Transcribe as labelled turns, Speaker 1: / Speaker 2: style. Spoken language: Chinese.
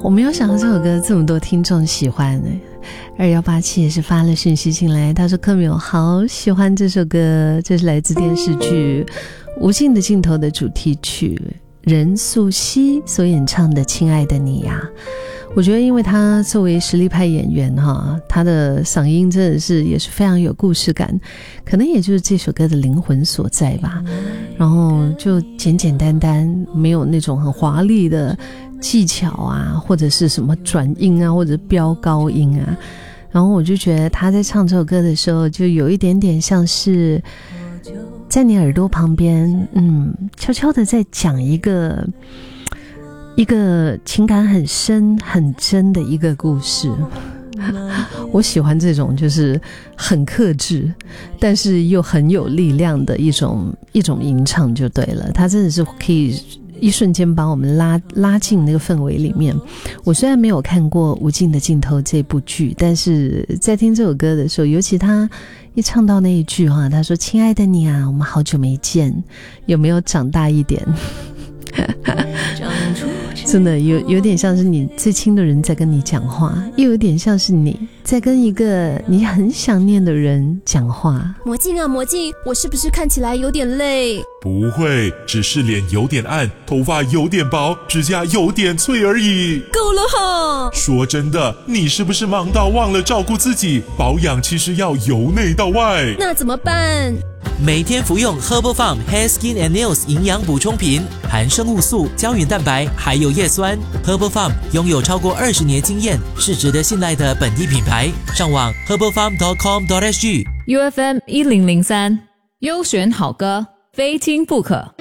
Speaker 1: 我没有想到这首歌这么多听众喜欢2187也是发了讯息进来，他说柯淼好喜欢这首歌，这是来自电视剧《无尽的尽头》的主题曲，任素汐所演唱的《亲爱的你呀》。我觉得因为他作为实力派演员他的嗓音真的是也是非常有故事感，可能也就是这首歌的灵魂所在吧。然后就简简单单，没有那种很华丽的技巧啊，或者是什么转音啊，或者飙高音啊。然后我就觉得他在唱这首歌的时候，就有一点点像是在你耳朵旁边，悄悄的在讲一个情感很深很真的一个故事。我喜欢这种就是很克制但是又很有力量的一种吟唱就对了，它真的是可以一瞬间把我们拉进那个氛围里面。我虽然没有看过《无尽的尽头》这部剧，但是在听这首歌的时候，尤其他一唱到那一句他说亲爱的你啊，我们好久没见，有没有长大一点真的有点像是你最亲的人在跟你讲话，又有点像是你在跟一个你很想念的人讲话。
Speaker 2: 魔镜啊魔镜，我是不是看起来有点累？
Speaker 3: 不会，只是脸有点暗，头发有点薄，指甲有点脆而已。
Speaker 2: 够了哈！
Speaker 3: 说真的，你是不是忙到忘了照顾自己？保养其实要由内到外。
Speaker 2: 那怎么办？
Speaker 4: 每天服用 Herbal Farm Hair Skin and Nails 营养补充品，含生物素、胶原蛋白还有叶酸。Herbal Farm 拥有超过20年经验，是值得信赖的本地品牌。上网 herbalfarm.com.sg。
Speaker 5: UFM 1003，优选好歌，非听不可。